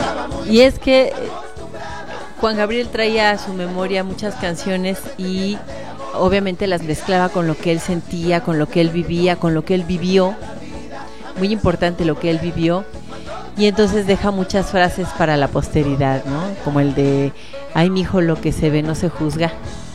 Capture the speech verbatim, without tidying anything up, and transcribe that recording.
Y es que Juan Gabriel traía a su memoria muchas canciones y obviamente las mezclaba con lo que él sentía, con lo que él vivía, con lo que él vivió. Muy importante lo que él vivió. Y entonces deja muchas frases para la posteridad, ¿no? Como el de, ay, mijo, lo que se ve no se juzga.